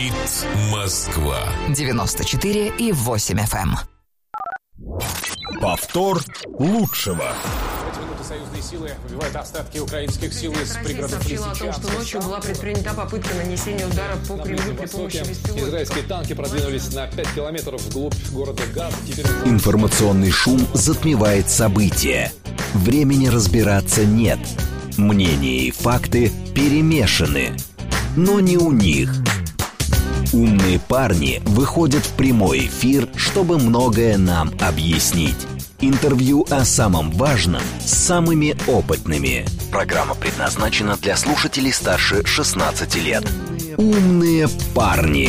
Говорит Москва. 94,8 FM. Повтор лучшего. Союзные силы выбивают остатки украинских сил из пригородов Лисичанска. Сообщила о том, что ночью была предпринята попытка нанесения удара по Кремлю при помощи беспилотников. Израильские танки продвинулись на 5 километров вглубь города Газа. Информационный шум затмевает события. Времени разбираться нет. Мнения и факты перемешаны. Но не у них. Умные парни выходят в прямой эфир, чтобы многое нам объяснить. Интервью о самом важном с самыми опытными. Программа предназначена для слушателей старше 16 лет. Умные парни.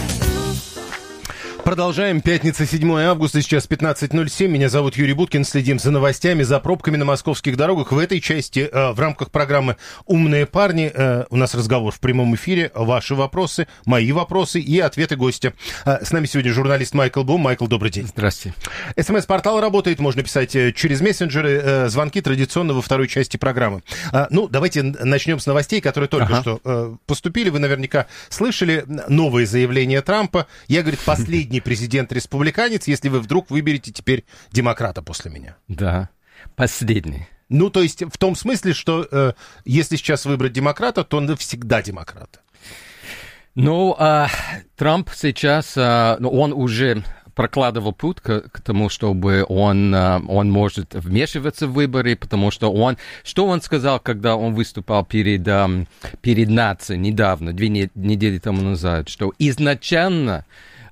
Продолжаем. Пятница, 7 августа, сейчас 15:07. Меня зовут Юрий Буткин. Следим за новостями, за пробками на московских дорогах. В этой части, в рамках программы «Умные парни», у нас разговор в прямом эфире. Ваши вопросы, мои вопросы и ответы гостя. С нами сегодня журналист Майкл Блум. Майкл, добрый день. Здравствуйте. СМС-портал работает, можно писать через мессенджеры. Звонки традиционно во второй части программы. Давайте начнем с новостей, которые только что поступили. Вы наверняка слышали новые заявления Трампа. Я, говорит, последний президент-республиканец, если вы вдруг выберете теперь демократа после меня. Да, последний. То есть в том смысле, что если сейчас выбрать демократа, то он навсегда демократ. Трамп сейчас, он уже прокладывал путь к тому, чтобы он может вмешиваться в выборы, потому что что он сказал, когда он выступал перед нацией недавно, 2 недели тому назад, что изначально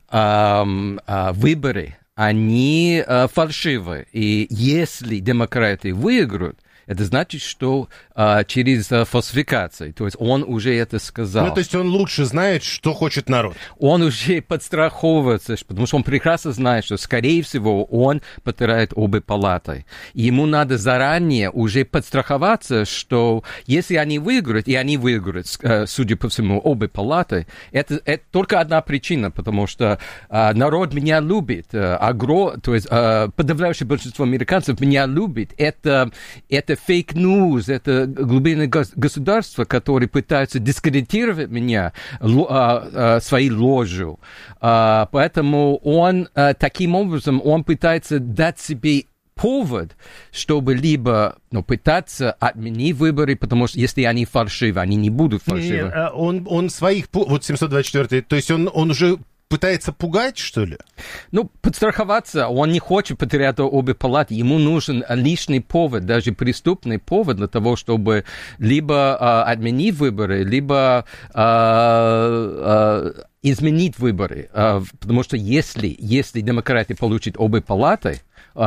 выборы, они фальшивые. И если демократы выиграют, это значит, что через фальсификацию. То есть он уже это сказал. То есть он лучше знает, что хочет народ. Он уже подстраховывается, потому что он прекрасно знает, что, скорее всего, он потеряет обе палаты. И ему надо заранее уже подстраховаться, что если они выиграют, и они выиграют, судя по всему, обе палаты, это только одна причина, потому что народ меня любит. То есть подавляющее большинство американцев меня любит. Это фейк-ньюс, это глубинное государство, которое пытается дискредитировать меня своей ложью. Поэтому он таким образом пытается дать себе повод, чтобы либо пытаться отменить выборы, потому что если они фальшивы, они не будут фальшивы. Он своих, 724-й, то есть он уже пытается пугать, что ли? Подстраховаться. Он не хочет потерять обе палаты. Ему нужен лишний повод, даже преступный повод для того, чтобы либо отменить выборы, либо изменить выборы. Потому что если демократы получат обе палаты,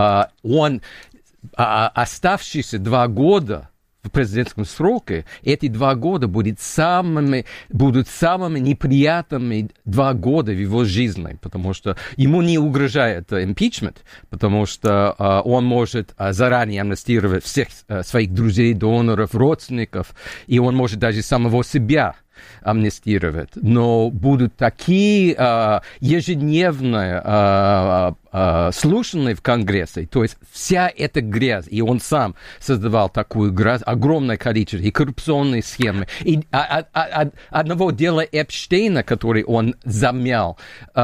оставшиеся 2 года в президентском сроке, эти 2 года будут самыми неприятными 2 года в его жизни, потому что ему не угрожает импичмент, потому что он может заранее амнистировать всех своих друзей, доноров, родственников, и он может даже самого себя амнистировать. Но будут такие ежедневные слушания в Конгрессе, то есть вся эта грязь, и он сам создавал такую грязь, огромное количество, и коррупционные схемы, и одного дела Эпштейна, который он замял,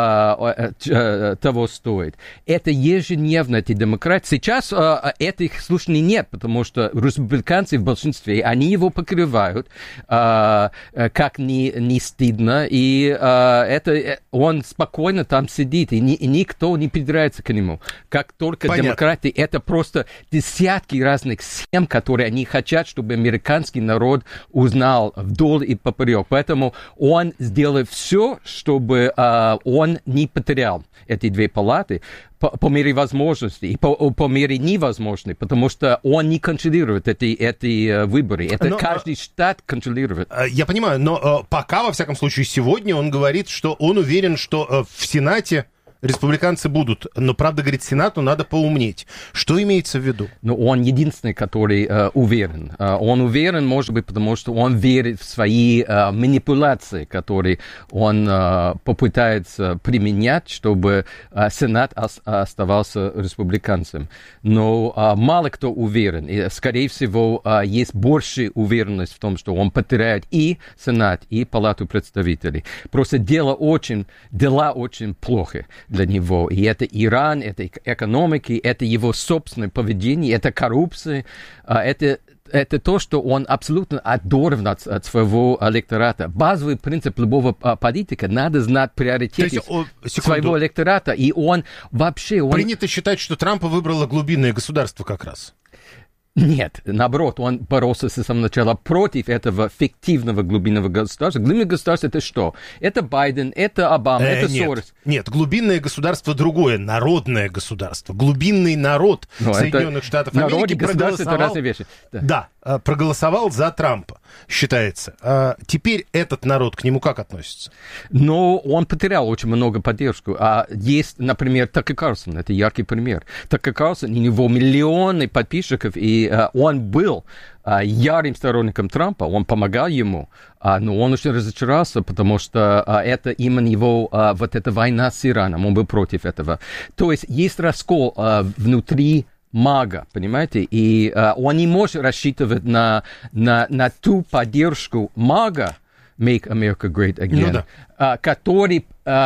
того стоит. Это ежедневно, эти демократы. Сейчас этих слушаний нет, потому что республиканцы в большинстве, они его покрывают, как не стыдно, и он спокойно там сидит, и никто не придирается к нему. Как только демократы, это просто десятки разных схем, которые они хотят, чтобы американский народ узнал вдоль и поперек. Поэтому он сделает все, чтобы он не потерял эти 2 палаты по мере возможности и по мере невозможности, потому что он не контролирует эти выборы. Это каждый штат контролирует. Я понимаю, но пока, во всяком случае, сегодня он говорит, что он уверен, что в Сенате республиканцы будут. Но, правда, говорит, Сенату надо поумнеть. Что имеется в виду? Ну, он единственный, который уверен. Он уверен, может быть, потому что он верит в свои манипуляции, которые он попытается применять, чтобы Сенат оставался республиканцем. Но мало кто уверен. И, скорее всего, есть большая уверенность в том, что он потеряет и Сенат, и Палату представителей. Просто дела очень плохо для него. И это Иран, это экономика, это его собственное поведение, это коррупция, это то, что он абсолютно оторван от своего электората. Базовый принцип любого политика — надо знать приоритеты своего электората, и он вообще... Принято считать, что Трампа выбрало глубинное государство как раз. Нет, наоборот, он боролся с самого начала против этого фиктивного глубинного государства. Глубинное государство — это что? Это Байден, это Обама, это Сорос. Нет, глубинное государство другое, народное государство. Глубинный народ Соединенных Штатов Америки проголосовал... Это разные вещи. Да, проголосовал за Трампа, считается. Теперь этот народ к нему как относится? Ну, он потерял очень много поддержку. Есть, например, Такер Карлсон, это яркий пример. Такер Карлсон, у него миллионы подписчиков, и он был ярым сторонником Трампа, он помогал ему, но он очень разочаровался, потому что это именно его, вот эта война с Ираном, он был против этого. То есть раскол внутри МАГА, понимаете, и он не может рассчитывать на ту поддержку МАГА, Make America Great Again, который,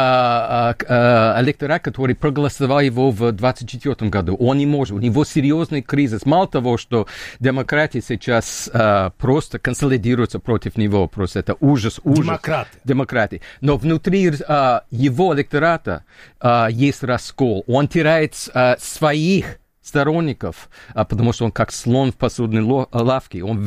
электорат, который проголосовал его в 2024 году. Он не может, у него серьезный кризис. Мало того, что демократия сейчас просто консолидируется против него, просто это ужас. Демократы. Но внутри его электората есть раскол. Он теряет своих сторонников, потому что он как слон в посудной лавке. Он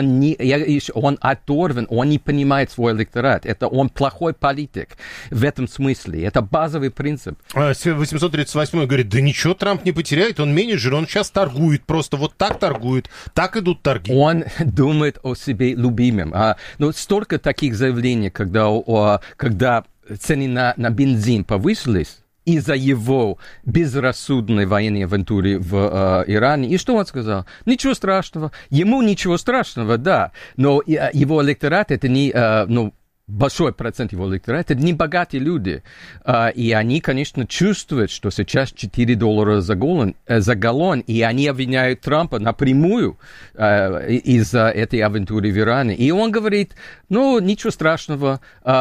оторван, он не понимает свой электорат. Это он плохой политик в этом смысле. Это базовый принцип. 838 говорит, да ничего Трамп не потеряет, он менеджер, он сейчас торгует, просто вот так торгует, так идут торги. Он думает о себе любимом. Но столько таких заявлений, когда цены на бензин повысились, из-за его безрассудной военной авантюры в Иране. И что он сказал? Ничего страшного. Ему ничего страшного, да. Но его электорат, это не... большой процент его электората, это не богатые люди. И они, конечно, чувствуют, что сейчас $4 за галлон, и они обвиняют Трампа напрямую из-за этой авантюры в Иране. И он говорит, ничего страшного,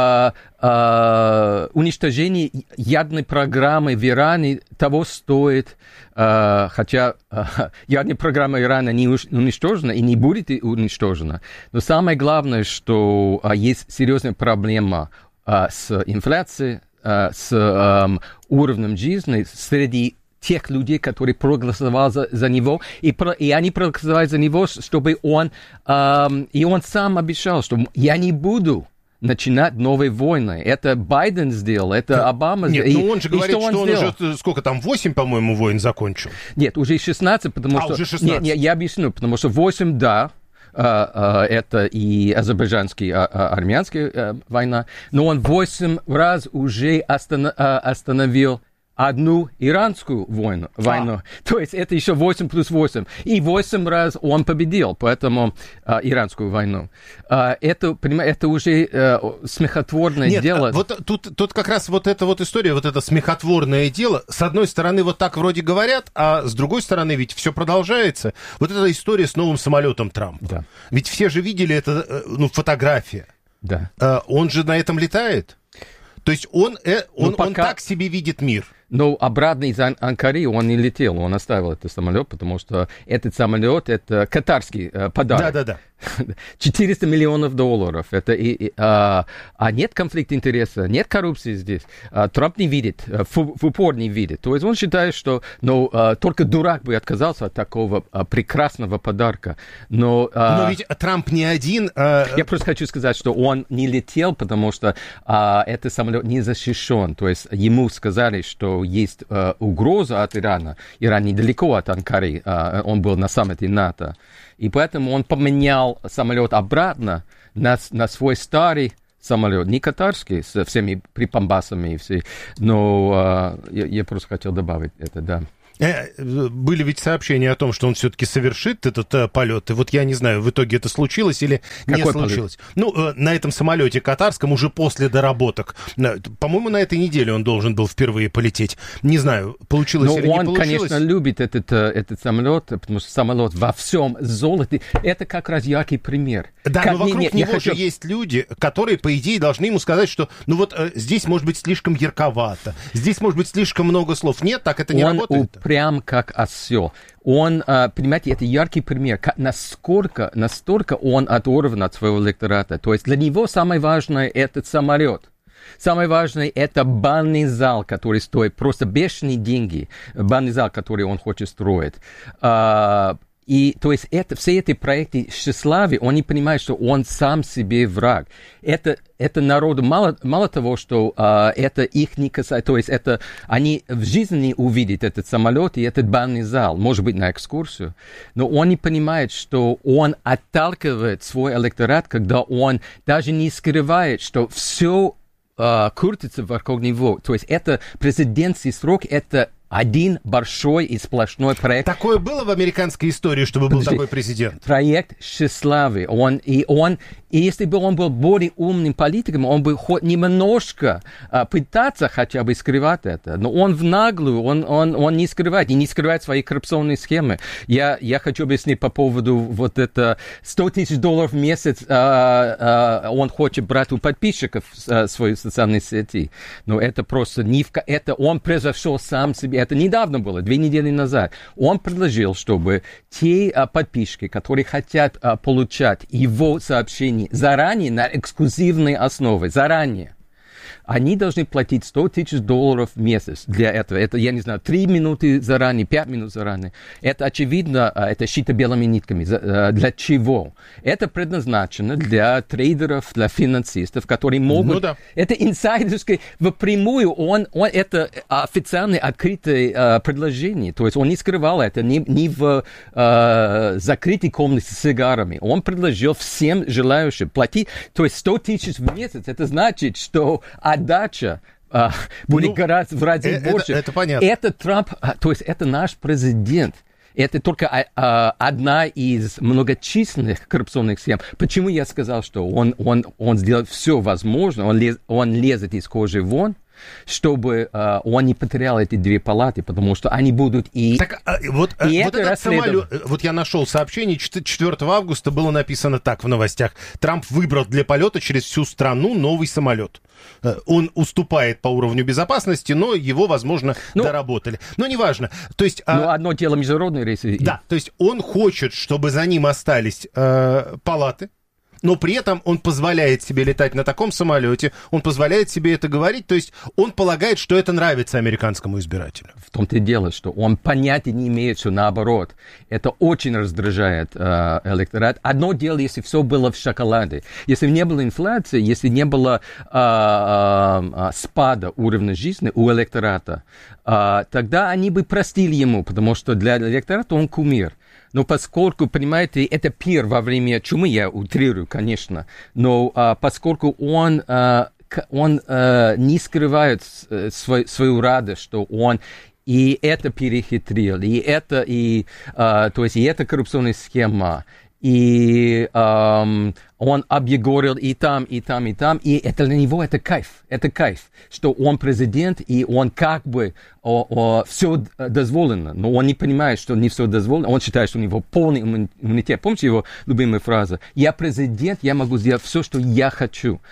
уничтожение ядерной программы в Иране того стоит, хотя ядерная программа Ирана не уничтожена и не будет уничтожена. Но самое главное, что есть серьезная проблема с инфляцией, с уровнем жизни среди тех людей, которые проголосовали за него, и они проголосовали за него, чтобы он сам обещал, что я не буду начинать новые войны. Это Байден сделал, это Обама сделал. Нет, но он же говорит, что он уже, 8, по-моему, войн закончил. Нет, уже 16, потому что... уже 16. Нет, я объясню, потому что 8, да, это и азербайджанская, армянская война, но он 8 раз уже остановил одну иранскую войну. То есть это еще 8 плюс 8. И 8 раз он победил, поэтому иранскую войну. Это уже смехотворное дело. Вот тут как раз вот эта вот история, вот это смехотворное дело, с одной стороны вот так вроде говорят, а с другой стороны ведь все продолжается. Вот эта история с новым самолетом Трампа. Да. Ведь все же видели это, фотография. Да. Он же на этом летает. То есть он так себе видит мир. Но обратно из Анкары он не летел, он оставил этот самолет, потому что этот самолет — это катарский подарок. Да. $400 миллионов. Это нет конфликта интереса, нет коррупции здесь. Трамп не видит, в упор не видит. То есть он считает, что только дурак бы отказался от такого прекрасного подарка. Но ведь Трамп не один. Я просто хочу сказать, что он не летел, потому что этот самолет не защищен. То есть ему сказали, что есть угроза от Ирана. Иран недалеко от Анкары, он был на саммите НАТО. И поэтому он поменял самолет обратно на свой старый самолет, не катарский, со всеми припамбасами и все, но я просто хотел добавить это, да. Были ведь сообщения о том, что он все-таки совершит этот полет. И вот я не знаю, в итоге это случилось или не случилось. Ну, на этом самолете катарском уже после доработок. По-моему, на этой неделе он должен был впервые полететь. Не знаю, получилось или не получилось. Он, конечно, любит этот самолет, потому что самолет во всем золоте. Это как раз яркий пример. Да, но вокруг него же есть люди, которые, по идее, должны ему сказать, что ну вот здесь может быть слишком ярковато, здесь может быть слишком много слов. Нет, так это не работает. Прям как осел. Он, понимаете, это яркий пример, настолько он оторван от своего электората. То есть для него самое важное – этот самолет. Самое важное – это бальный зал, который стоит просто бешеные деньги. Бальный зал, который он хочет строить. И, то есть, все эти проекты тщеславия, он не понимает, что он сам себе враг. Это народу мало того, что это их не касается, то есть, это они в жизни не увидят этот самолет и этот бальный зал, может быть, на экскурсию, но он не понимает, что он отталкивает свой электорат, когда он даже не скрывает, что все крутится вокруг него. То есть, это президентский срок, это один большой и сплошной проект. Такое было в американской истории, чтобы был такой президент? Проект тщеславия. И если бы он был более умным политиком, он бы хоть немножко пытаться хотя бы скрывать это. Но он в наглую, он не скрывает. И не скрывает свои коррупционные схемы. Я хочу объяснить по поводу вот это $100 000 в месяц он хочет брать у подписчиков свои социальные сети. Но это просто это он превзошел сам себе. Это недавно было, 2 недели назад. Он предложил, чтобы те подписчики, которые хотят получать его сообщения заранее на эксклюзивной основе, заранее, они должны платить $100 000 в месяц для этого. Это, я не знаю, 3 минуты заранее, 5 минут заранее. Это, очевидно, это шито белыми нитками. Для чего? Это предназначено для трейдеров, для финансистов, которые могут... Ну, да. Это инсайдерское, впрямую, это официальное открытое предложение. То есть он не скрывал это не в закрытой комнате с сигарами. Он предложил всем желающим платить. То есть $100 000 в месяц. Это значит, что отдача будет гораздо в разы больше. Это понятно. Это Трамп, то есть это наш президент. Это только одна из многочисленных коррупционных схем. Почему я сказал, что он сделает все возможное, он лезет из кожи вон, чтобы он не потерял эти 2 палаты, потому что они будут вот этот самолет, вот я нашел сообщение, 4 августа было написано так в новостях. Трамп выбрал для полета через всю страну новый самолет. Он уступает по уровню безопасности, но его, возможно, доработали. Но неважно. То есть, одно дело международные рейсы. Да, то есть он хочет, чтобы за ним остались палаты, но при этом он позволяет себе летать на таком самолете, он позволяет себе это говорить, то есть он полагает, что это нравится американскому избирателю. В том-то и дело, что он понятия не имеет, что наоборот. Это очень раздражает электорат. Одно дело, если все было в шоколаде. Если не было инфляции, если не было спада уровня жизни у электората, тогда они бы простили ему, потому что для электората он кумир. Но поскольку, понимаете, это пир во время чумы, я утрирую, конечно, но поскольку он не скрывает свою радость, что он и это перехитрил, и это, то есть и это коррупционная схема, и он объегорил и там, и там, и там, и это для него это кайф, что он президент, и он как бы все дозволено, но он не понимает, что не все дозволено, он считает, что у него полный иммунитет. Помните его любимая фраза? Я президент, я могу сделать все, что я хочу.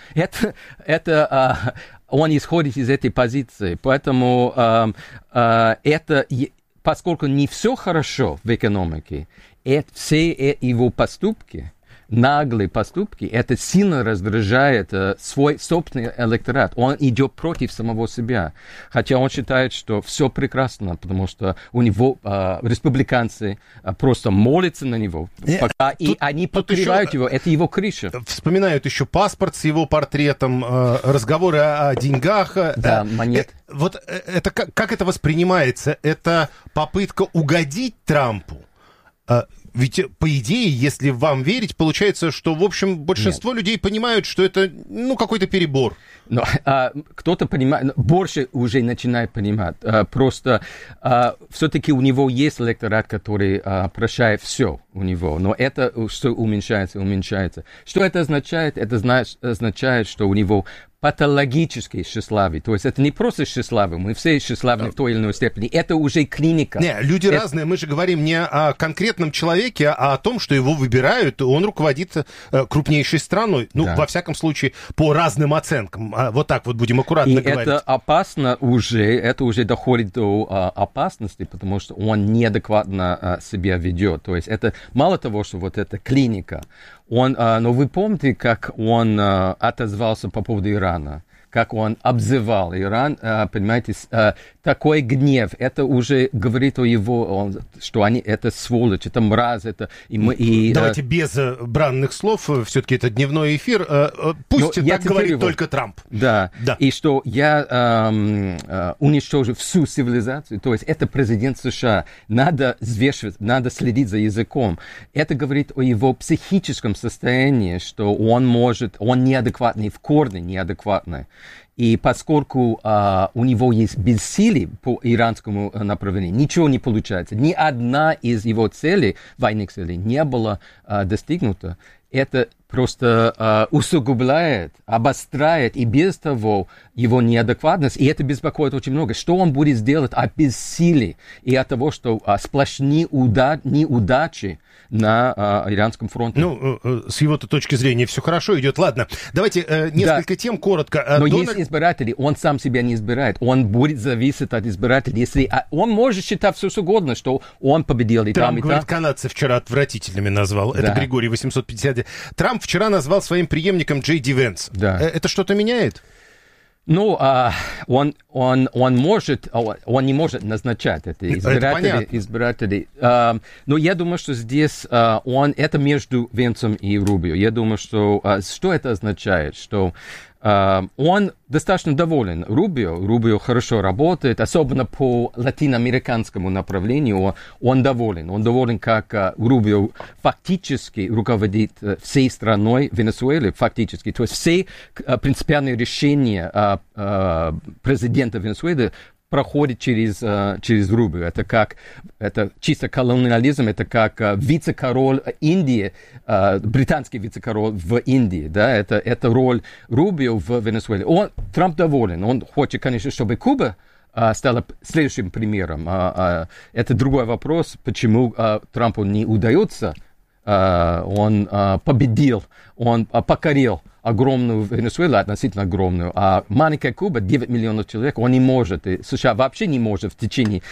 Он исходит из этой позиции, поэтому поскольку не все хорошо в экономике, все его поступки, наглые поступки, это сильно раздражает свой собственный электорат. Он идет против самого себя. Хотя он считает, что все прекрасно, потому что у него республиканцы просто молятся на него. И они покрывают его. Это его крыша. Вспоминают еще паспорт с его портретом, разговоры о деньгах. Да, монет. Вот это как это воспринимается? Это попытка угодить Трампу? ведь, по идее, если вам верить, получается, что, в общем, большинство людей понимают, что это, какой-то перебор. Но кто-то понимает, больше уже начинает понимать. Просто все-таки у него есть электорат, который прощает все у него, но это все уменьшается. Что это означает? Это означает, что у него патологическое тщеславие. То есть это не просто тщеславие, мы все тщеславны в той или иной степени. Это уже клиника. Не, люди разные. Мы же говорим не о конкретном человеке, а о том, что его выбирают, он руководит крупнейшей страной. Во всяком случае, по разным оценкам. Вот так вот будем аккуратно говорить. Это опасно это уже доходит до опасности, потому что он неадекватно себя ведет. То есть это мало того, что вот эта клиника, но вы помните, как он отозвался по поводу Ирана? Как он обзывал Иран, понимаете, такой гнев, это уже говорит о его, что они, это сволочь, это мразь, это... Давайте без бранных слов, все-таки это дневной эфир, пусть так говорит его. Только Трамп. Да, и что я уничтожу всю цивилизацию, то есть это президент США, надо взвешивать, надо следить за языком. Это говорит о его психическом состоянии, что он неадекватный, в корне неадекватный. И поскольку у него есть бессилие по иранскому направлению, ничего не получается. Ни одна из его целей, военных целей, не была достигнута. Это просто усугубляет, обостряет и без того его неадекватность, и это беспокоит очень много. Что он будет делать от бессилия и от того, что сплошные неудачи на иранском фронте? С его точки зрения все хорошо идет. Ладно, давайте несколько тем коротко. Но есть избиратели, он сам себя не избирает, он будет зависеть от избирателей. Если он может считать все что угодно, что он победил и там, и там. Говорит, канадцы вчера отвратительными назвал. Да. Это Григорий 850. Трамп вчера назвал своим преемником Джей Ди Венс. Да. Это что-то меняет? Он не может назначать это избиратели. Но я думаю, что здесь это между Венсом и Рубио. Я думаю, что это означает, что он достаточно доволен Рубио хорошо работает, особенно по латиноамериканскому направлению он доволен, как Рубио фактически руководит всей страной Венесуэлы, фактически, то есть все принципиальные решения президента Венесуэлы проходит через Рубио. Это чисто колониализм, это как вице-король Индии, британский вице-король в Индии, да, это роль Рубио в Венесуэле. Трамп доволен, он хочет, конечно, чтобы Куба стала следующим примером. Это другой вопрос, почему Трампу не удается, он победил, он покорил огромную Венесуэлу, относительно огромную, а маленькая Куба, 9 миллионов человек, он не может, и США вообще не может в течение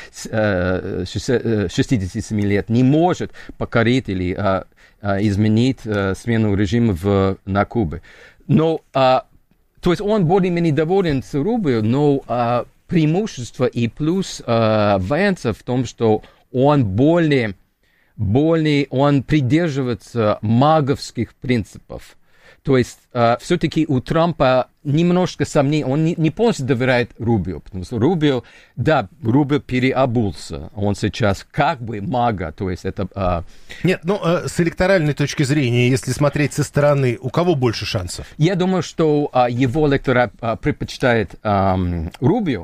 67 лет, не может покорить или изменить смену режима на Кубе. Но, то есть он более-менее доволен с Рубио, но преимущество и плюс Венса в том, что он он придерживается маговских принципов. То есть все-таки у Трампа немножко сомнений, он не полностью доверяет Рубио, потому что Рубио переобулся, он сейчас как бы мага, то есть это... Нет, с электоральной точки зрения, если смотреть со стороны, у кого больше шансов? Я думаю, что его электорат предпочитает Рубио,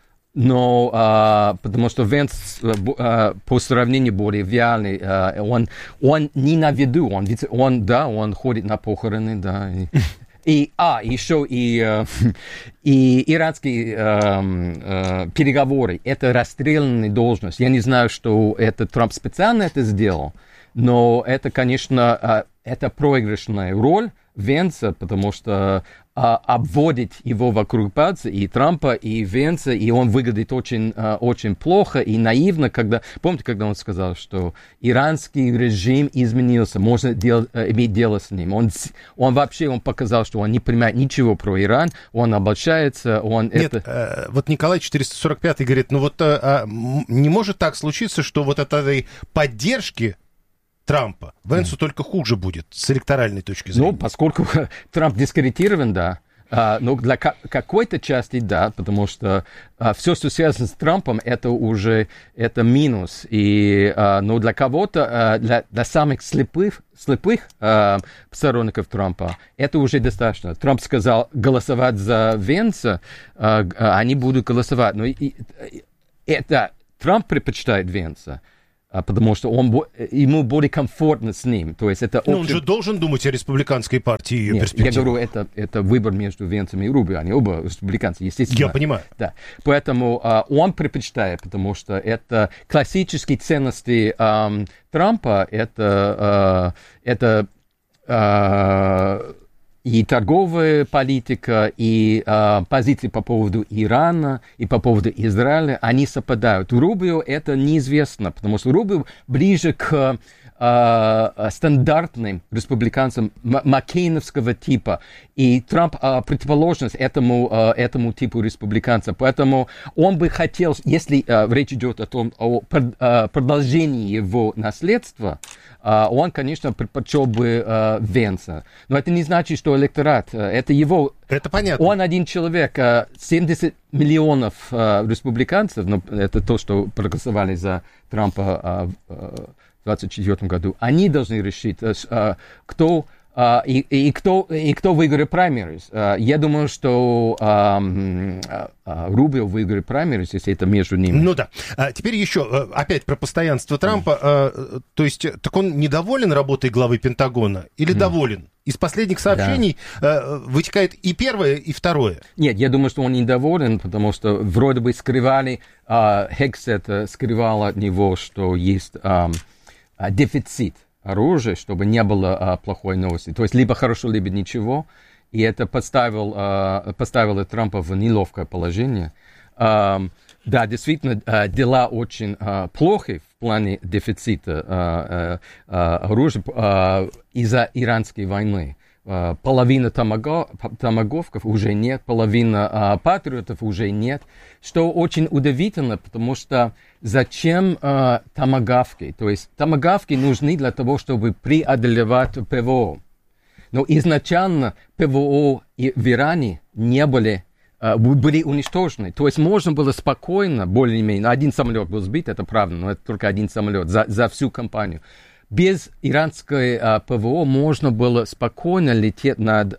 но потому что Венс по сравнению более вялый, он не на виду, он ходит на похороны, да. Еще и иранские переговоры, это расстрелянная должность. Я не знаю, что это Трамп специально это сделал, но это, конечно, это проигрышная роль Венса, потому что обводить его вокруг пальца и Трампа, и Венса, и он выглядит очень, очень плохо и наивно, помните, когда он сказал, что иранский режим изменился, можно иметь дело с ним. Он показал, что он не понимает ничего про Иран, он обольщается, вот Николай 445 говорит, не может так случиться, что вот от этой поддержки Трампа Венсу только хуже будет с электоральной точки зрения. Поскольку Трамп дискредитирован, да. Но для какой-то части да, потому что все, что связано с Трампом, это уже минус. Но для кого-то, для самых слепых сторонников Трампа, это уже достаточно. Трамп сказал голосовать за Венса, они будут голосовать. Но Трамп предпочитает Венса, потому что ему более комфортно с ним. То есть это он же должен думать о республиканской партии и ее перспективах. Я говорю, это выбор между Венсом и Рубио. Они оба республиканцы, естественно. Я понимаю. Да. Поэтому он предпочитает, потому что это классические ценности Трампа, это и торговая политика, и позиции по поводу Ирана, и по поводу Израиля, они совпадают. Рубио это неизвестно, потому что Рубио ближе к стандартным республиканцам маккейновского типа, и Трамп противоположность этому типу республиканцев. Поэтому он бы хотел, если речь идет о продолжении его наследства, он, конечно, предпочел бы Венса. Но это не значит, что электорат, это его... Это понятно. Он один человек, 70 миллионов республиканцев, но это то, что проголосовали за Трампа в 2024 году, они должны решить, кто выиграет праймерис. Я думаю, что Рубио выиграет праймерис, если это между ними. Ну да. Теперь еще опять про постоянство Трампа. То есть, так он недоволен работой главы Пентагона или доволен? Из последних сообщений вытекает и первое, и второе. Нет, я думаю, что он недоволен, потому что вроде бы скрывали, Хексет скрывал от него, что есть дефицит оружия, чтобы не было плохой новости. То есть либо хорошо, либо ничего. И это поставило Трампа в неловкое положение. Да, действительно, дела очень плохи в плане дефицита оружия из-за иранской войны. Половина томагавков уже нет, половина патриотов уже нет, что очень удивительно, потому что зачем томагавки? То есть томагавки нужны для того, чтобы преодолевать ПВО. Но изначально ПВО в Иране не были уничтожены. То есть можно было спокойно, более-менее, один самолет был сбит, это правда, но это только один самолет за всю кампанию. Без иранской ПВО можно было спокойно лететь над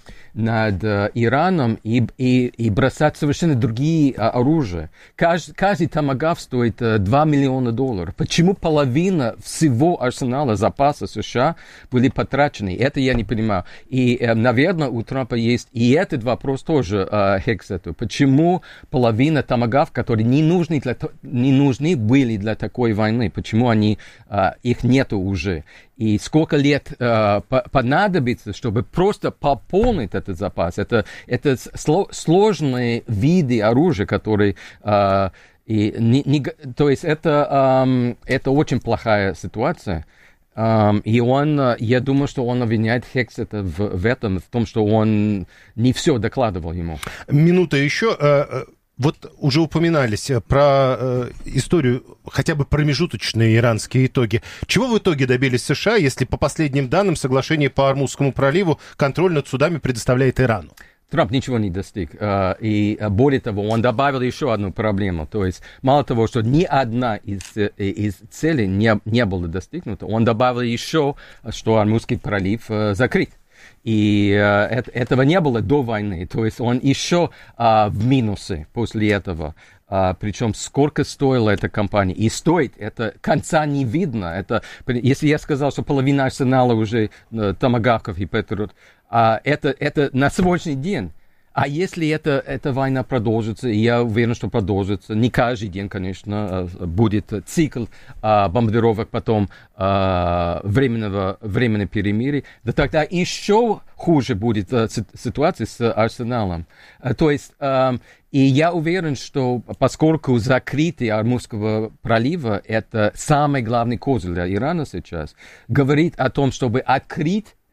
Ираном и бросать совершенно другие оружия. Каждый томагавк стоит $2 миллиона. Почему половина всего арсенала запаса США были потрачены? Это я не понимаю. И, наверное, у Трампа есть и этот вопрос тоже Хексету. Почему половина томагавков, которые не нужны были для такой войны, почему их нету уже? И сколько лет понадобится, чтобы просто пополнить этот запас? Это сложные виды оружия, которые... то есть это очень плохая ситуация. И я думаю, что он обвиняет Хексета в том, что он не все докладывал ему. Минута еще. Вот уже упоминались про историю, хотя бы промежуточные иранские итоги. Чего в итоге добились США, если по последним данным соглашение по Ормузскому проливу контроль над судами предоставляет Ирану? Трамп ничего не достиг. И более того, он добавил еще одну проблему. То есть мало того, что ни одна из целей не была достигнута, он добавил еще, что Ормузский пролив закрыт. И этого не было до войны. То есть он еще в минусе после этого. Причем сколько стоила эта компания. И стоит, это конца не видно. Если я сказал, что половина арсенала уже томагавков и патриот, это на сегодняшний день. А если эта война продолжится, и я уверен, что продолжится, не каждый день, конечно, будет цикл бомбардировок, потом временное перемирие, да тогда еще хуже будет ситуация с арсеналом. То есть, и я уверен, что поскольку закрытие Ормузского пролива – это самый главный козырь для Ирана сейчас, говорит о том, чтобы открыть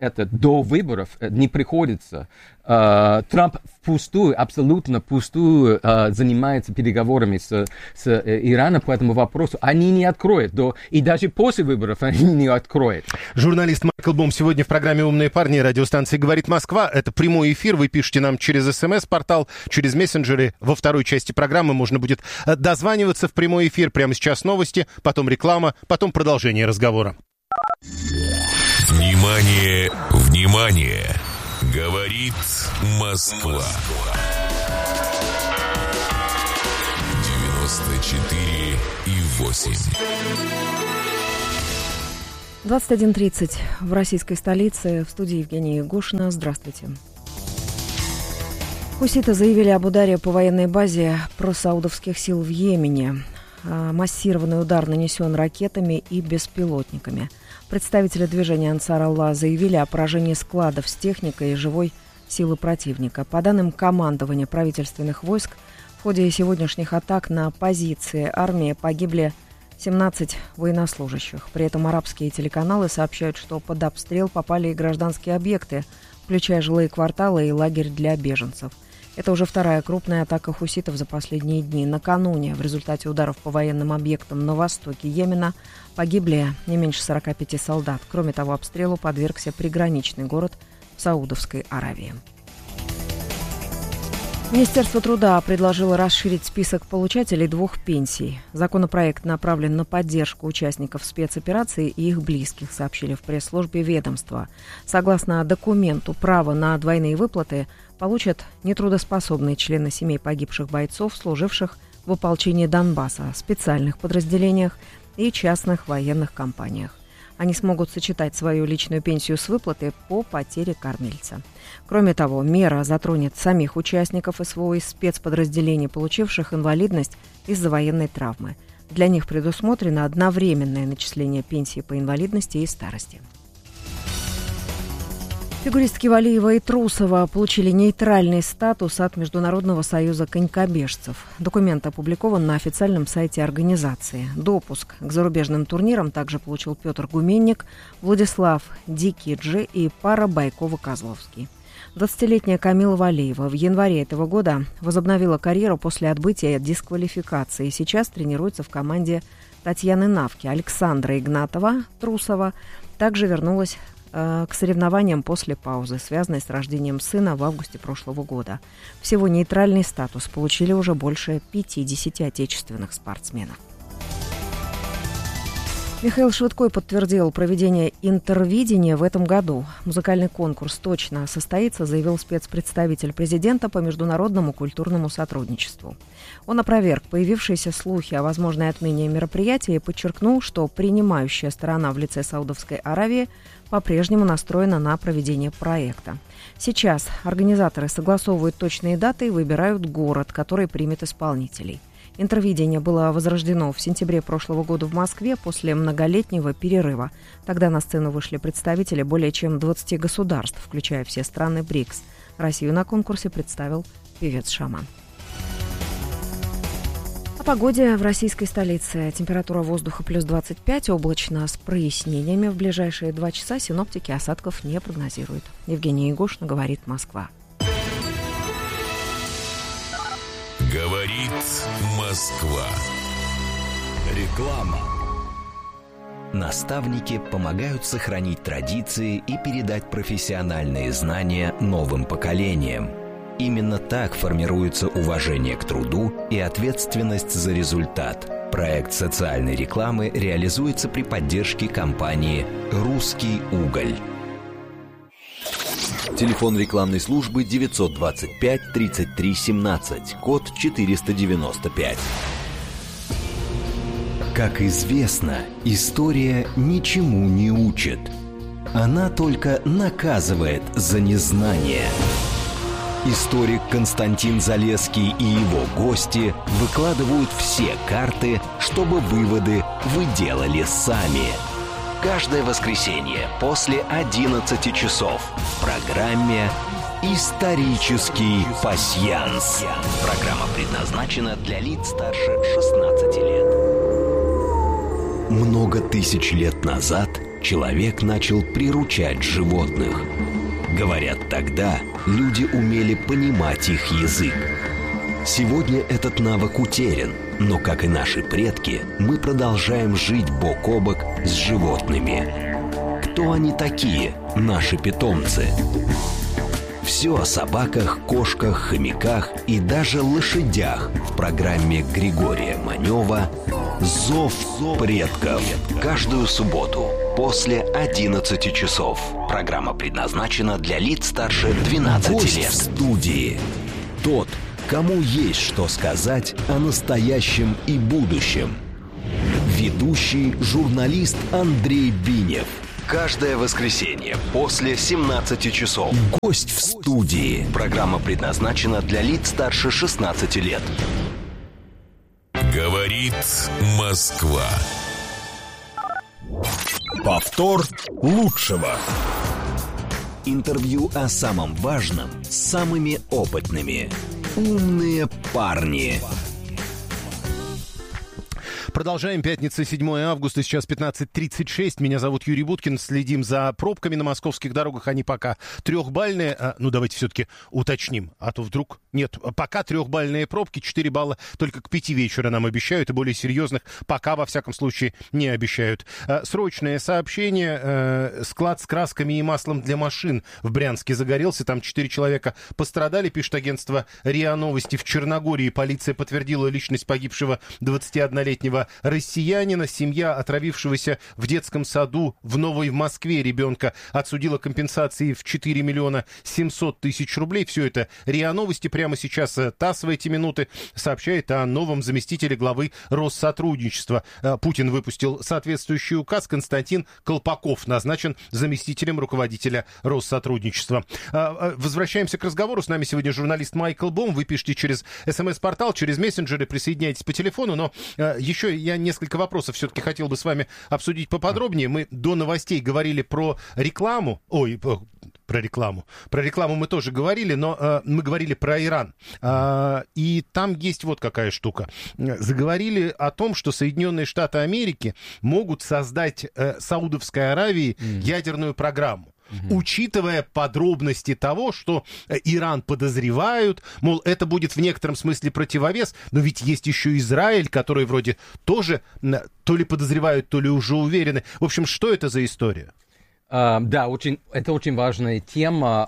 это до выборов не приходится. Трамп абсолютно впустую занимается переговорами с Ираном по этому вопросу. Они не откроют, и даже после выборов они не откроют. Журналист Майкл Бом сегодня в программе «Умные парни» радиостанции «Говорит Москва». Это прямой эфир. Вы пишете нам через СМС-портал, через мессенджеры. Во второй части программы можно будет дозваниваться в прямой эфир. Прямо сейчас новости, потом реклама, потом продолжение разговора. Внимание, внимание! Говорит Москва. 94,8. 21:30 в российской столице. В студии Евгения Егошина. Здравствуйте. Хуситы заявили об ударе по военной базе просаудовских сил в Йемене. Массированный удар нанесен ракетами и беспилотниками. Представители движения Ансар Аллах заявили о поражении складов с техникой и живой силы противника. По данным командования правительственных войск, в ходе сегодняшних атак на позиции армии погибли 17 военнослужащих. При этом арабские телеканалы сообщают, что под обстрел попали и гражданские объекты, включая жилые кварталы и лагерь для беженцев. Это уже вторая крупная атака хуситов за последние дни. Накануне в результате ударов по военным объектам на востоке Йемена погибли не меньше 45 солдат. Кроме того, обстрелу подвергся приграничный город в Саудовской Аравии. Министерство труда предложило расширить список получателей 2 пенсий. Законопроект направлен на поддержку участников спецоперации и их близких, сообщили в пресс-службе ведомства. Согласно документу, право на двойные выплаты получат нетрудоспособные члены семей погибших бойцов, служивших в ополчении Донбасса, специальных подразделениях и частных военных компаниях. Они смогут сочетать свою личную пенсию с выплатой по потере кормильца. Кроме того, мера затронет самих участников СВО из спецподразделений, получивших инвалидность из-за военной травмы. Для них предусмотрено одновременное начисление пенсии по инвалидности и старости. Фигуристки Валиева и Трусова получили нейтральный статус от Международного союза конькобежцев. Документ опубликован на официальном сайте организации. Допуск к зарубежным турнирам также получил Петр Гуменник, Владислав Дикиджи и пара Байкова-Козловский. 20-летняя Камила Валиева в январе этого года возобновила карьеру после отбытия от дисквалификации и сейчас тренируется в команде Татьяны Навки. Александра Игнатова, Трусова, также вернулась к соревнованиям после паузы, связанной с рождением сына в августе прошлого года. Всего нейтральный статус получили уже больше 50 отечественных спортсменов. Михаил Швыдкой подтвердил проведение интервидения в этом году. Музыкальный конкурс точно состоится, заявил спецпредставитель президента по международному культурному сотрудничеству. Он опроверг появившиеся слухи о возможной отмене мероприятия и подчеркнул, что принимающая сторона в лице Саудовской Аравии по-прежнему настроена на проведение проекта. Сейчас организаторы согласовывают точные даты и выбирают город, который примет исполнителей. Интервидение было возрождено в сентябре прошлого года в Москве после многолетнего перерыва. Тогда на сцену вышли представители более чем 20 государств, включая все страны БРИКС. Россию на конкурсе представил певец Шаман. О погоде в российской столице. Температура воздуха плюс 25, облачно с прояснениями. В ближайшие 2 часа синоптики осадков не прогнозируют. Евгения Егошина, говорит Москва. Говорит Москва. Реклама. Наставники помогают сохранить традиции и передать профессиональные знания новым поколениям. Именно так формируется уважение к труду и ответственность за результат. Проект социальной рекламы реализуется при поддержке компании «Русский уголь». Телефон рекламной службы 925 33 17, код 495. Как известно, история ничему не учит. Она только наказывает за незнание. Историк Константин Залесский и его гости выкладывают все карты, чтобы выводы вы делали сами. Каждое воскресенье после 11 часов в программе «Исторический пасьянс». Программа предназначена для лиц старше 16 лет. Много тысяч лет назад человек начал приручать животных. Говорят, тогда люди умели понимать их язык. Сегодня этот навык утерян, но, как и наши предки, мы продолжаем жить бок о бок с животными. Кто они такие, наши питомцы? Все о собаках, кошках, хомяках и даже лошадях в программе Григория Манева «Зов предков». Каждую субботу после 11 часов. Программа предназначена для лиц старше 12 Гость лет. В студии тот, кому есть что сказать о настоящем и будущем. Ведущий журналист Андрей Бинев. Каждое воскресенье после 17 часов. Гость в студии. Программа предназначена для лиц старше 16 лет. Говорит Москва. Повтор лучшего. Интервью о самом важном с самыми опытными. Умные парни. Продолжаем. Пятница, 7 августа, сейчас 15:36. Меня зовут Юрий Буткин. Следим за пробками на московских дорогах. Они пока трехбальные. Ну, давайте все-таки уточним. А то вдруг... Нет, пока трехбальные пробки. 4 балла только к 5 вечера нам обещают. И более серьезных пока, во всяком случае, не обещают. Срочное сообщение. Склад с красками и маслом для машин в Брянске загорелся. Там 4 человека пострадали, пишет агентство РИА Новости. В Черногории полиция подтвердила личность погибшего 21-летнего россиянина. Семья отравившегося в детском саду в Новой Москве ребенка отсудила компенсации в 4 миллиона 700 тысяч рублей. Все это РИА Новости. Прямо сейчас ТАСС в эти минуты сообщает о новом заместителе главы Россотрудничества. Путин выпустил соответствующий указ. Константин Колпаков назначен заместителем руководителя Россотрудничества. Возвращаемся к разговору. С нами сегодня журналист Майкл Бом. Вы пишете через СМС-портал, через мессенджеры, присоединяйтесь по телефону. Но еще я несколько вопросов все-таки хотел бы с вами обсудить поподробнее. Мы до новостей говорили про рекламу. Про рекламу. Про рекламу мы тоже говорили, но мы говорили про Иран. И там есть вот какая штука. Заговорили о том, что Соединенные Штаты Америки могут создать Саудовской Аравии ядерную программу. Учитывая подробности того, что Иран подозревают, мол, это будет в некотором смысле противовес, но ведь есть еще Израиль, который вроде тоже то ли подозревают, то ли уже уверены. В общем, что это за история? Да, это очень важная тема,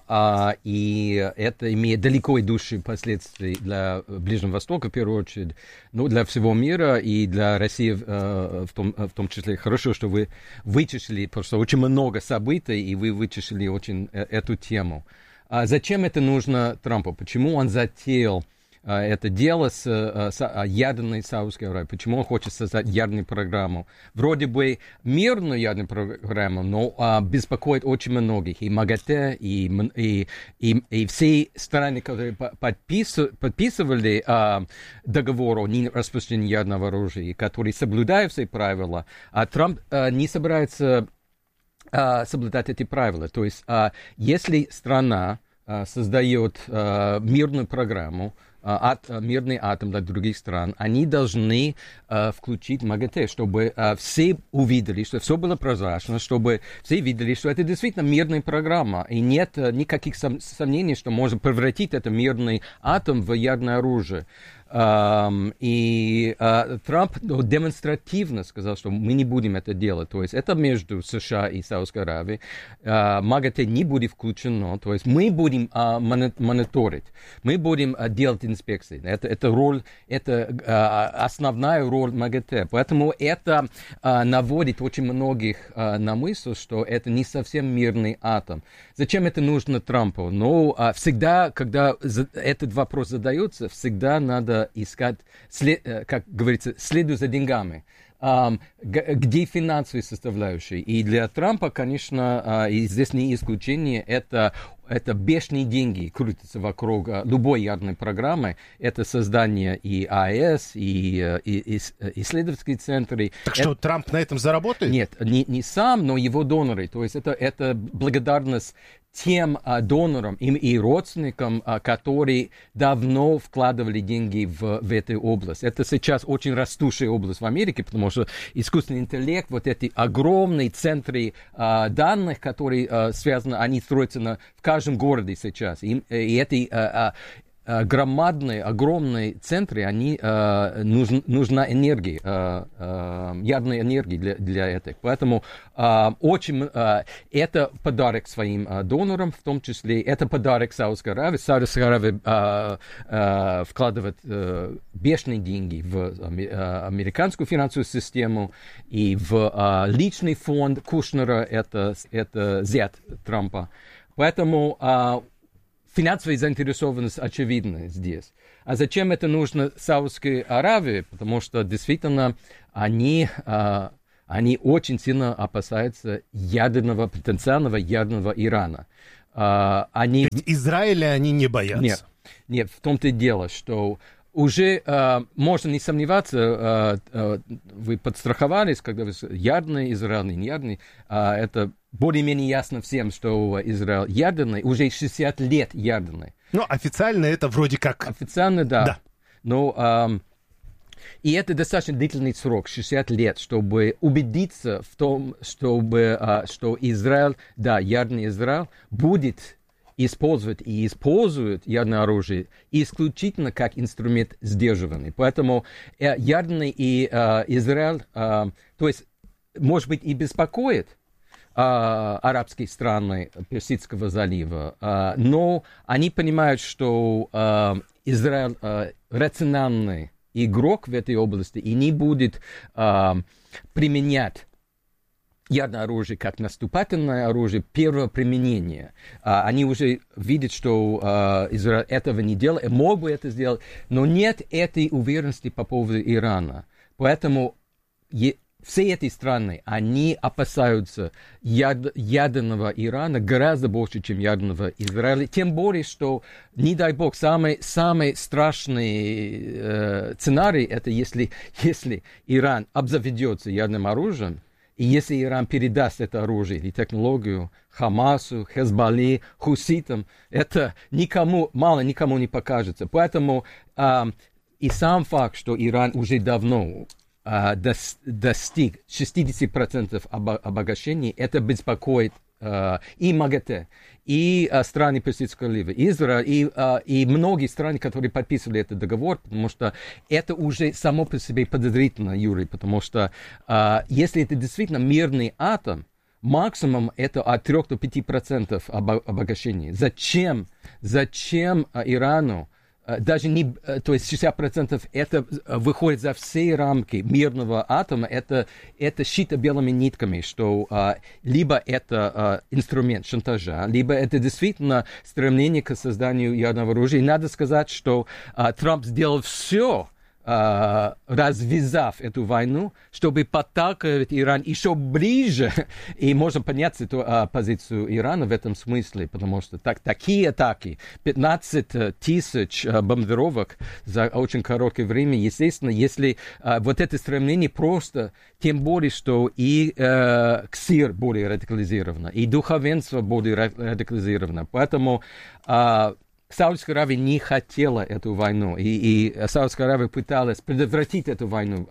и это имеет далеко идущие последствия для Ближнего Востока, в первую очередь, но для всего мира и для России в том числе. Хорошо, что вы вычислили, потому что очень много событий, и вы вычислили очень эту тему. Зачем это нужно Трампу? Почему он затеял это дело с ядерной Саудовской Аравией? Почему он хочет создать ядерную программу? Вроде бы мирную ядерную программу, но беспокоит очень многих. И МАГАТЭ, и все страны, которые подписывали договор о нераспространении ядерного оружия, и которые соблюдают все правила, а Трамп не собирается соблюдать эти правила. То есть, если страна создает мирную программу, мирный атом для других стран, они должны включить МАГАТЭ, чтобы все увидели, что все было прозрачно, чтобы все видели, что это действительно мирная программа, и нет никаких сомнений, что можно превратить этот мирный атом в ядерное оружие. И Трамп демонстративно сказал, что мы не будем это делать. То есть это между США и Саудовской Аравией. МАГАТЭ не будет включено. То есть мы будем мониторить, мы будем делать инспекции. Это роль, это основная роль МАГАТЭ. Поэтому это наводит очень многих на мысль, что это не совсем мирный атом. Зачем это нужно Трампу? Ну, всегда, когда этот вопрос задается, всегда надо искать, как говорится, следуй за деньгами. Где финансовые составляющие? И для Трампа, конечно, и здесь не исключение, это бешеные деньги крутятся вокруг любой ядерной программы. Это создание и АЭС, и исследовательские центры. Так что Трамп на этом заработает? Нет, не сам, но его доноры. То есть это благодарность тем донорам и родственникам, которые давно вкладывали деньги в эту область. Это сейчас очень растущая область в Америке, потому что искусственный интеллект, вот эти огромные центры данных, которые связаны, они строятся в каждом городе сейчас. И эти громадные, огромные центры, они нужна энергия, ядерная энергия для этого. Поэтому это подарок своим донорам, в том числе это подарок Саудовской Аравии. Саудовская Аравия вкладывает бешеные деньги в американскую финансовую систему и в личный фонд Кушнера, это зять Трампа. Поэтому финансовая заинтересованность очевидна здесь. А зачем это нужно Саудовской Аравии? Потому что действительно они очень сильно опасаются потенциального ядерного Ирана. Ведь Израиля они не боятся. Нет, в том-то и дело, что уже можно не сомневаться, вы подстраховались, когда вы ядерный, Израиль не ядерный, это более-менее ясно всем, что Израиль ядерный, уже 60 лет ядерный. Ну, официально это вроде как... Официально, да. Но, и это достаточно длительный срок, 60 лет, чтобы убедиться в том, что Израиль, ядерный Израиль, будет использовать и использует ядерное оружие исключительно как инструмент сдерживания. Поэтому ядерный Израиль, то есть, может быть, и беспокоит арабские страны Персидского залива, но они понимают, что Израиль рациональный игрок в этой области и не будет применять ядерное оружие как наступательное оружие первого применения. Они уже видят, что Израиль этого не делает, мог бы это сделать, но нет этой уверенности по поводу Ирана. Поэтому все эти страны, они опасаются ядерного Ирана гораздо больше, чем ядерного Израиля. Тем более, что, не дай бог, самый страшный сценарий, это если Иран обзаведется ядерным оружием, и если Иран передаст это оружие или технологию Хамасу, Хезболле, хуситам, это мало никому не покажется. Поэтому и сам факт, что Иран уже давно достиг 60% обогащения, это беспокоит и МАГАТЭ, и страны Персидского залива, Израиль, и многие страны, которые подписывали этот договор, потому что это уже само по себе подозрительно, Юрий, потому что если это действительно мирный атом, максимум это от 3 до 5% обогащения. Зачем Ирану даже не, то есть 60% это выходит за все рамки мирного атома, это шито белыми нитками, что либо это инструмент шантажа, либо это действительно стремление к созданию ядерного оружия. И надо сказать, что Трамп сделал все, развязав эту войну, чтобы подталкивать Иран еще ближе. И можно понять позицию Ирана в этом смысле, потому что такие атаки, 15 тысяч бомбардировок за очень короткое время, естественно, если вот это стремление просто, тем более, что и КСИР более радикализировано, и духовенство более радикализировано. Поэтому Саудовская Аравия не хотела эту войну, и Саудовская Аравия пыталась предотвратить эту войну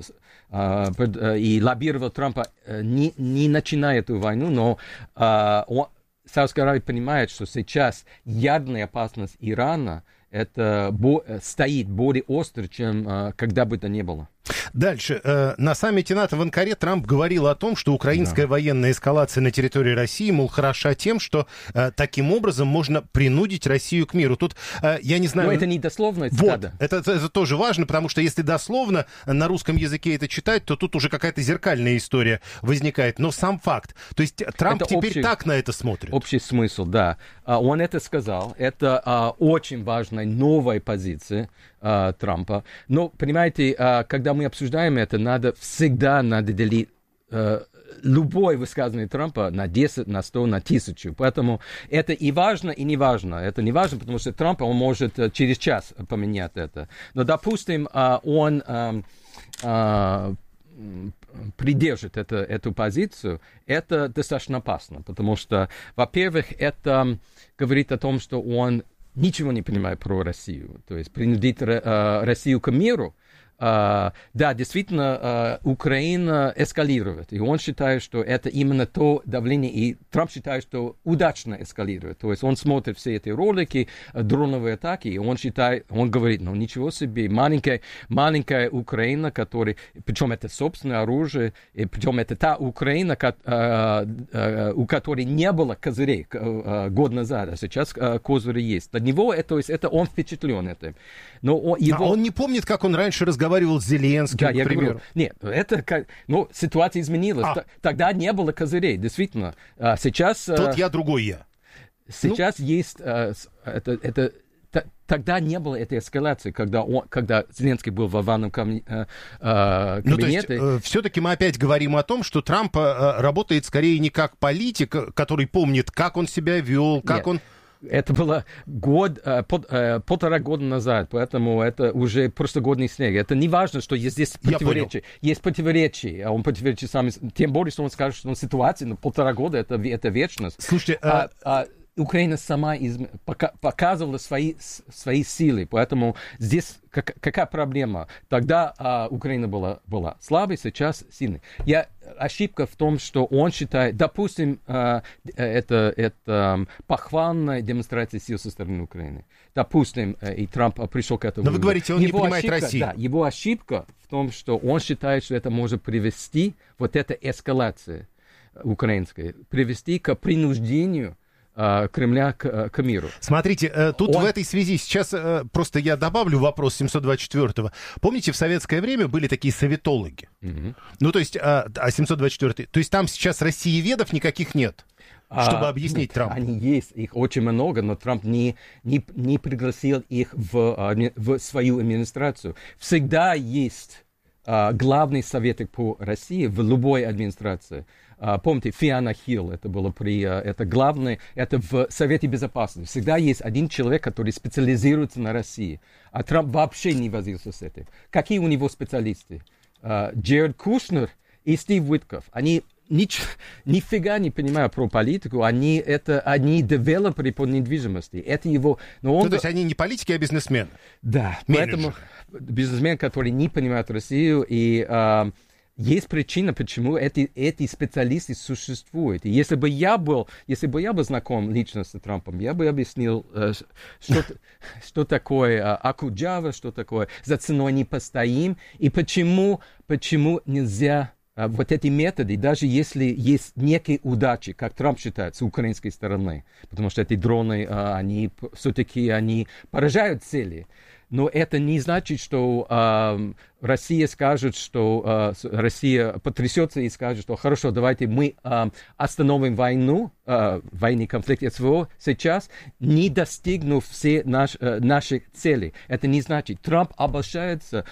и лоббировала Трампа, не начиная эту войну, но Саудовская Аравия понимает, что сейчас ядерная опасность Ирана стоит более остро, чем когда бы то ни было. Дальше. На саммите НАТО в Анкаре Трамп говорил о том, что украинская военная эскалация на территории России, мол, хороша тем, что таким образом можно принудить Россию к миру. Тут, я не знаю... Но это не дословно. Вот, это тоже важно, потому что если дословно на русском языке это читать, то тут уже какая-то зеркальная история возникает. Но сам факт. То есть Трамп это теперь так на это смотрит. Общий смысл, да. Он это сказал. Это очень важная новая позиция Трампа. Но, понимаете, когда мы обсуждаем это, всегда надо делить любое высказывание Трампа на 10, на 100, на 1000. Поэтому это и важно, и не важно. Это не важно, потому что Трамп, он может через час поменять это. Но, допустим, он придержит эту позицию, это достаточно опасно, потому что, во-первых, это говорит о том, что он ничего не понимает про Россию, то есть принудить Россию к миру. Да, действительно, Украина эскалирует, и он считает, что это именно то давление, и Трамп считает, что удачно эскалирует. То есть он смотрит все эти ролики, дроновые атаки, и он считает, он говорит, ну ничего себе, маленькая Украина, причем это собственное оружие, и причем это та Украина, у которой не было козырей год назад, а сейчас козыри есть. Для него это он впечатлен этим. Но он не помнит, как он раньше разговаривал с Зеленским, да, к примеру. Нет, ситуация изменилась. Тогда не было козырей, действительно. Сейчас... Тот я, другой я. Сейчас есть... Тогда не было этой эскалации, когда Зеленский был в овальном кабинете. Ну, то есть, все-таки мы опять говорим о том, что Трамп работает скорее не как политик, который помнит, как он себя вел, как он... Это было полтора года назад, поэтому это уже прошлогодний снег. Это не важно, что здесь противоречие. Есть противоречия, а он противоречит сам, тем более, что он скажет, что ситуация, но полтора года это вечность. Слушайте, Украина сама показывала свои силы, поэтому здесь какая проблема? Тогда Украина была слабой, сейчас сильной. Ошибка в том, что он считает, допустим, это похвальная демонстрация сил со стороны Украины. Допустим, и Трамп пришел к этому. Но вы говорите, он не понимает Россию. Да, его ошибка в том, что он считает, что это может привести, вот эта эскалация украинская, привести к принуждению Кремля к миру. Смотрите, тут в этой связи сейчас просто я добавлю вопрос 724-го. Помните, в советское время были такие советологи? Ну, то есть, 724-й. То есть там сейчас россиеведов никаких нет, чтобы объяснить Трампу? Они есть, их очень много, но Трамп не пригласил их в свою администрацию. Всегда есть главный советник по России в любой администрации. Помните, Фиона Хилл, это было это главное, это в Совете Безопасности. Всегда есть один человек, который специализируется на России. А Трамп вообще не возился с этим. Какие у него специалисты? Джеред Кушнер и Стив Уиткоф. Они нифига не понимают про политику, они девелоперы по недвижимости. Это его... То есть они не политики, а бизнесмены? Да, поэтому бизнесмен, который не понимает Россию, и есть причина, почему эти специалисты существуют. И если бы я был знаком лично с Трампом, я бы объяснил, что такое Акуджава, что такое за ценой не постоим, и почему нельзя... Вот эти методы, даже если есть некие удачи, как Трамп считает, с украинской стороны, потому что эти дроны, они поражают цели, но это не значит, что Россия скажет, что Россия потрясется и скажет, что хорошо, давайте мы остановим военный конфликт СВО сейчас, не достигнув все наши цели. Это не значит. Трамп ошибается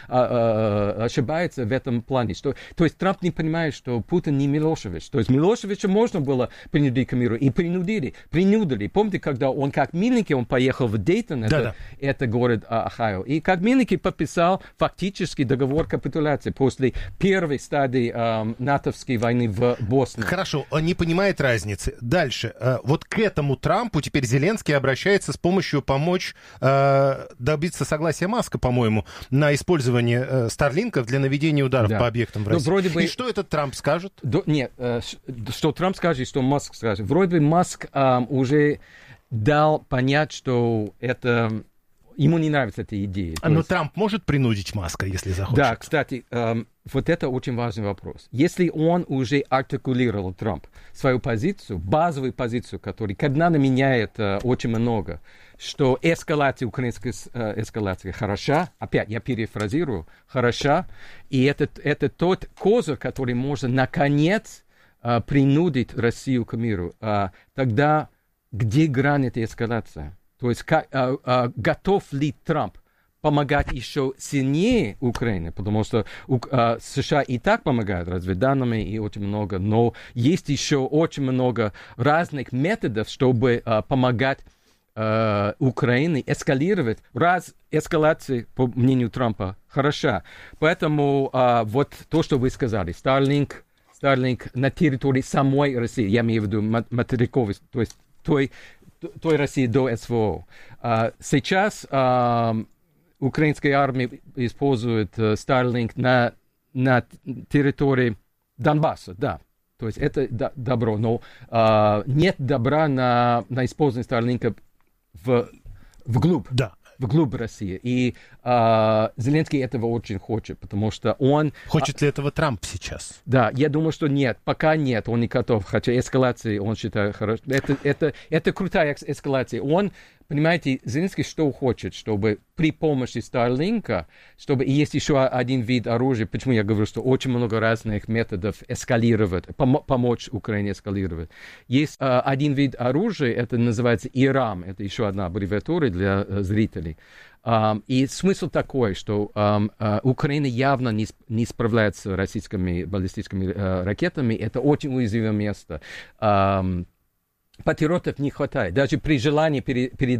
в этом плане. То есть Трамп не понимает, что Путин не Милошевич. То есть Милошевича можно было принудить к миру, и принудили. Помните, когда он как миленький, он поехал в Дейтон, это город Ohio, и как миленький подписал фактически договор капитуляции после первой стадии натовской войны в Боснии. Хорошо, он не понимает разницы. Дальше. Вот к этому Трампу теперь Зеленский обращается с помощью помочь добиться согласия Маска, по-моему, на использование Старлинков для наведения ударов по объектам в России. И что этот Трамп скажет? Что Трамп скажет, что Маск скажет. Вроде бы Маск уже дал понять, что это... Ему не нравится эта идея. Но Трамп может принудить Маска, если захочет? Да, кстати, вот это очень важный вопрос. Если он уже артикулировал, Трамп, свою позицию, базовую позицию, которая кардинально меняет очень много, что эскалация, украинская эскалация хороша, опять я перефразирую, хороша, и это тот козырь, который может наконец принудить Россию к миру. Тогда где грань этой эскалации? То есть готов ли Трамп помогать еще сильнее Украине, потому что США и так помогают разведданными и очень много, но есть еще очень много разных методов, чтобы помогать Украины эскалировать. Раз эскалация, по мнению Трампа, хороша. Поэтому вот то, что вы сказали, Starlink на территории самой России, я имею в виду материковой, то есть той России до СВО. Сейчас украинская армия использует Starlink на территории Донбасса, да. То есть это добро, но нет добра на использование Starlink вглубь России. И Зеленский этого очень хочет, потому что он... Хочет ли этого Трамп сейчас? Да, я думаю, что нет. Пока нет, он не готов. Хотя эскалации он считает хорошо. Это крутая эскалация. Он, понимаете, Зеленский что хочет, чтобы при помощи Starlink, чтобы и есть еще один вид оружия, почему я говорю, что очень много разных методов эскалировать, помочь Украине эскалировать. Есть один вид оружия, это называется ИРАМ, это еще одна аббревиатура для зрителей. И смысл такой, что Украина явно не справляется с российскими баллистическими ракетами, это очень уязвимое место. Патриотов не хватает. Даже при желании передать